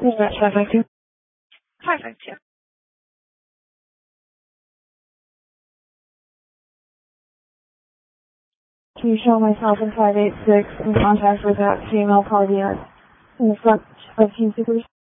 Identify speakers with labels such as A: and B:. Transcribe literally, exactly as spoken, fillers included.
A: Dispatch five five two.
B: five five two.
A: Can you show myself in five eight six in contact with that female party in the front of Team Seekers?